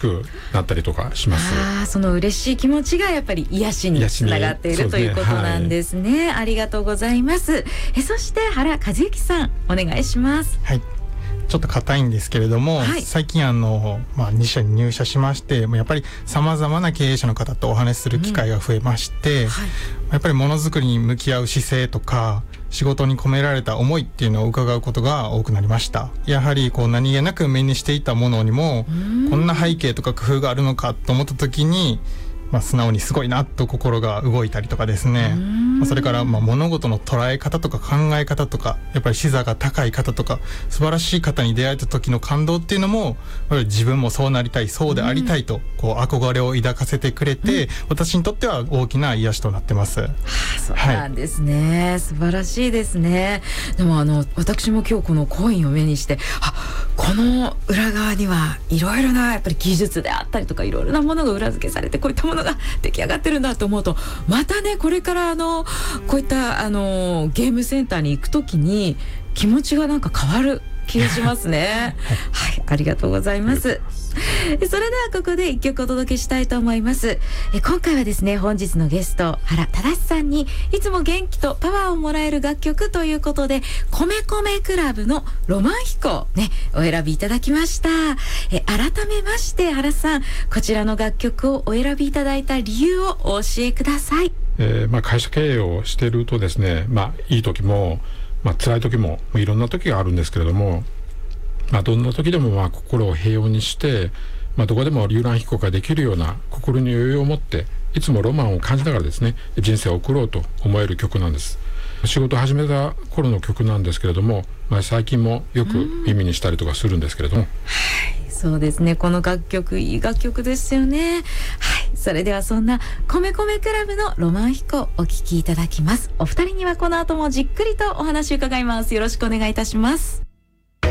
くなったりとかします。 その嬉しい気持ちがやっぱり癒しにつながっているということなんですね。ありがとうございます。そして原和幸さん、お願いします。 はい、ちょっと硬いんですけれども、最近2社に入社しまして、やっぱりさまざまな経営者の方とお話しする機会が増えまして、やっぱりものづくりに向き合う姿勢とか仕事に込められた思いっていうのを伺うことが多くなりました。やはり何気なく目にしていたものにもこんな背景とか工夫があるのかと思った時に、素直にすごいなと心が動いたりとかですね。それから物事の捉え方とか考え方とか、やっぱり視座が高い方とか素晴らしい方に出会えた時の感動っていうのも、やっぱり自分もそうなりたい、そうでありたいと憧れを抱かせてくれて、私にとっては大きな癒しとなってます。 そうなんですね、素晴らしいですね。でも私も今日このコインを目にして、この裏側にはいろいろなやっぱり技術であったりとか、いろいろなものが裏付けされてこういったものが出来上がってるんだと思うと、またねこれからこういったゲームセンターに行くときに気持ちがなんか変わる気がしますね。はい、ありがとうございます。それではここで一曲お届けしたいと思います。今回はですね、本日のゲスト原正さんにいつも元気とパワーをもらえる楽曲ということで、米米クラブのロマン飛行ね、お選びいただきました。改めまして原さん、こちらの楽曲をお選びいただいた理由をお教えください。 会社経営をしているとですね、いい時も辛い時もいろんな時があるんですけれども、どんな時でも心を平穏にして、どこでも遊覧飛行ができるような心に余裕を持って、いつもロマンを感じながらですね、人生を送ろうと思える曲なんです。仕事を始めた頃の曲なんですけれども、最近もよく耳にしたりとかするんですけれども、 そうですね、この楽曲いい楽曲ですよね。はい、それではそんな米米クラブのロマン飛行お聴きいただきます。お二人にはこの後もじっくりとお話を伺います。よろしくお願いいたします。